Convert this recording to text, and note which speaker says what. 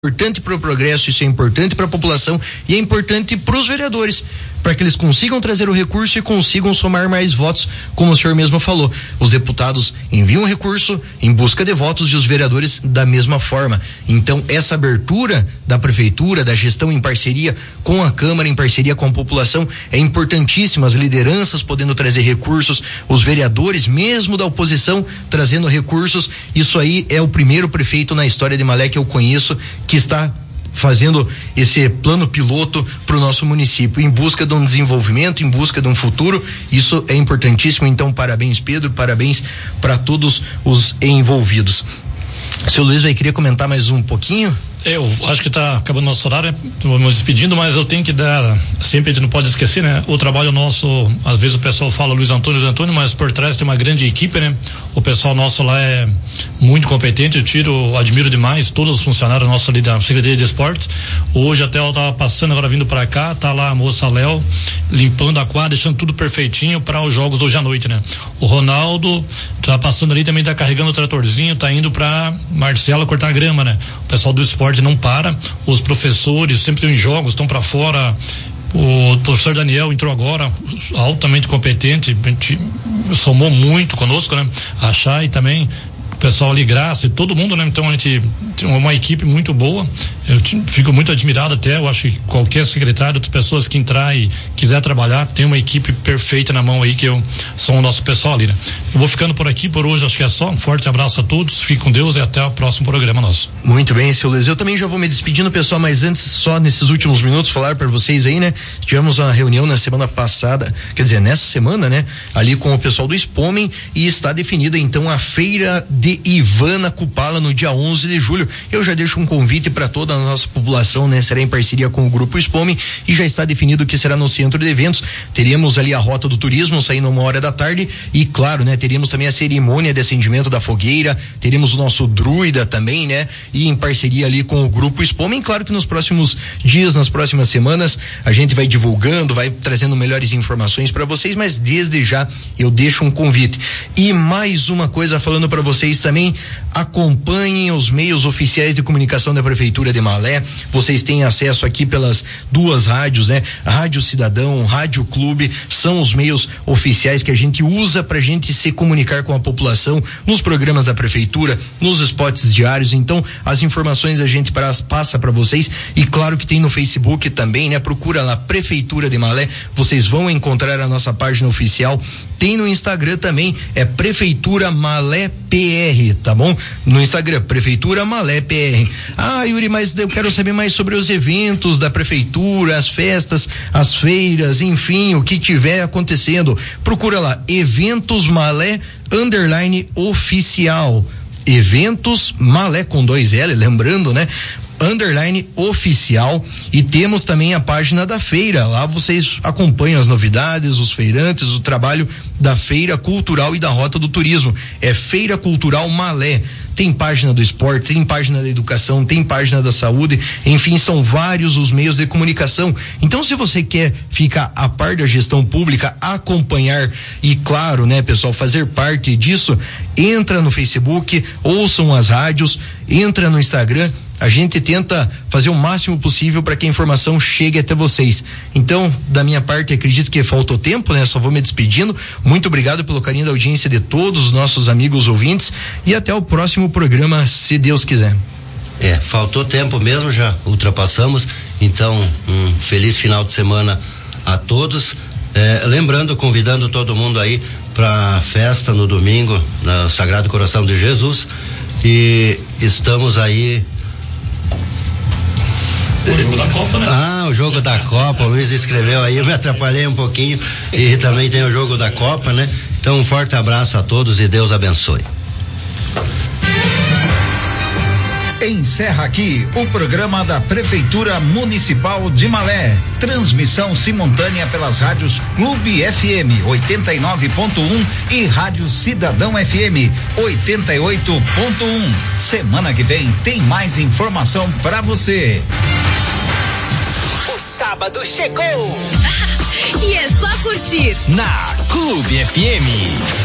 Speaker 1: importante para o progresso, isso é importante para a população e é importante para os vereadores, para que eles consigam trazer o recurso e consigam somar mais votos, como o senhor mesmo falou. Os deputados enviam recurso em busca de votos e os vereadores da mesma forma. Então, essa abertura da prefeitura, da gestão em parceria com a Câmara, em parceria com a população, é importantíssima. As lideranças podendo trazer recursos, os vereadores, mesmo da oposição, trazendo recursos. Isso aí é o primeiro prefeito na história de Malé que eu conheço que está fazendo esse plano piloto para o nosso município, em busca de um desenvolvimento, em busca de um futuro. Isso é importantíssimo. Então, parabéns, Pedro, parabéns para todos os envolvidos. Seu Luiz vai querer comentar mais um pouquinho?
Speaker 2: Eu acho que está acabando nosso horário, vamos despedindo, mas eu tenho que dar, sempre a gente não pode esquecer, né? O trabalho nosso, às vezes o pessoal fala Luiz Antônio, mas por trás tem uma grande equipe, né? O pessoal nosso lá é muito competente, admiro demais todos os funcionários nossos ali da Secretaria de Esportes. Hoje até eu tava passando, agora vindo para cá, tá lá a moça Léo, limpando a quadra, deixando tudo perfeitinho para os jogos hoje à noite, né? O Ronaldo tá passando ali, também tá carregando o tratorzinho, tá indo para Marcela cortar a grama, né? O pessoal do esporte não para, os professores sempre tem jogos, estão para fora. O professor Daniel entrou agora, altamente competente, somou muito conosco, né? A Chay também, o pessoal ali, Graça e todo mundo, né? Então a gente tem uma equipe muito boa. Eu fico muito admirado até, eu acho que qualquer secretário, outras pessoas que entrar e quiser trabalhar, tem uma equipe perfeita na mão aí, que são o nosso pessoal ali, né? Eu vou ficando por aqui, por hoje acho que é só, um forte abraço a todos, fique com Deus e até o próximo programa nosso.
Speaker 1: Muito bem, seu Luiz, eu também já vou me despedindo, pessoal, mas antes, só nesses últimos minutos, falar para vocês aí, né? Tivemos uma reunião na semana passada, quer dizer, nessa semana, né? Ali com o pessoal do Spomem, e está definida então a feira de Ivana Kupala no dia 11 de julho. Eu já deixo um convite para toda a nossa população, né? Será em parceria com o Grupo Spomem e já está definido que será no centro de eventos. Teremos ali a rota do turismo saindo 13h e, claro, né? Teríamos também a cerimônia de acendimento da fogueira, teremos o nosso druida também, né? E em parceria ali com o Grupo Spomem. Claro que nos próximos dias, nas próximas semanas, a gente vai divulgando, vai trazendo melhores informações para vocês, mas desde já eu deixo um convite. E mais uma coisa falando para vocês também, acompanhem os meios oficiais de comunicação da Prefeitura de Malé. Vocês têm acesso aqui pelas duas rádios, né? Rádio Cidadão, Rádio Clube, são os meios oficiais que a gente usa pra gente se comunicar com a população nos programas da Prefeitura, nos spots diários. Então, as informações a gente passa para vocês, e claro que tem no Facebook também, né? Procura lá Prefeitura de Malé, vocês vão encontrar a nossa página oficial. Tem no Instagram também, é Prefeitura Malé PR, tá bom? No Instagram, Prefeitura Malé PR. Ah, Yuri, mas eu quero saber mais sobre os eventos da Prefeitura, as festas, as feiras, enfim, o que tiver acontecendo. Procura lá, Eventos Malé _oficial. Eventos Malé com 2L, lembrando, né? _oficial, e temos também a página da feira. Lá vocês acompanham as novidades, os feirantes, o trabalho da Feira Cultural e da Rota do Turismo. É Feira Cultural Malé. Tem página do esporte, tem página da educação, tem página da saúde, enfim, são vários os meios de comunicação. Então, se você quer ficar a par da gestão pública, acompanhar e, claro, né, pessoal, fazer parte disso, entra no Facebook, ouçam as rádios, entra no Instagram. A gente tenta fazer o máximo possível para que a informação chegue até vocês. Então, da minha parte, acredito que faltou tempo, né? Só vou me despedindo. Muito obrigado pelo carinho da audiência de todos os nossos amigos ouvintes e até o próximo programa, se Deus quiser.
Speaker 3: Faltou tempo mesmo, já ultrapassamos. Então, um feliz final de semana a todos. Lembrando, convidando todo mundo aí para a festa no domingo, no Sagrado Coração de Jesus. E estamos aí.
Speaker 2: O jogo da Copa, né?
Speaker 3: O jogo da Copa, o Luiz escreveu aí, eu me atrapalhei um pouquinho, e também tem o jogo da Copa, né? Então, um forte abraço a todos e Deus abençoe.
Speaker 4: Encerra aqui o programa da Prefeitura Municipal de Malé. Transmissão simultânea pelas rádios Clube FM 89.1 e Rádio Cidadão FM 88.1. Semana que vem tem mais informação para você.
Speaker 5: O sábado chegou!
Speaker 6: E é só curtir
Speaker 5: na Clube FM.